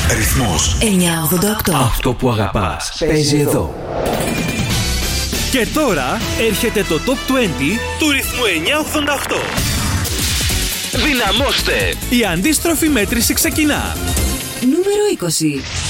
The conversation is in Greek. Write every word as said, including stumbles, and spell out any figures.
Ρυθμός εννιακόσια ογδόντα οκτώ. Αυτό που αγαπάς παίζει εδώ. Και τώρα έρχεται το Top είκοσι του ρυθμού εννιακόσια ογδόντα οκτώ. Δυναμώστε! Η αντίστροφη μέτρηση ξεκινά. Νούμερο είκοσι.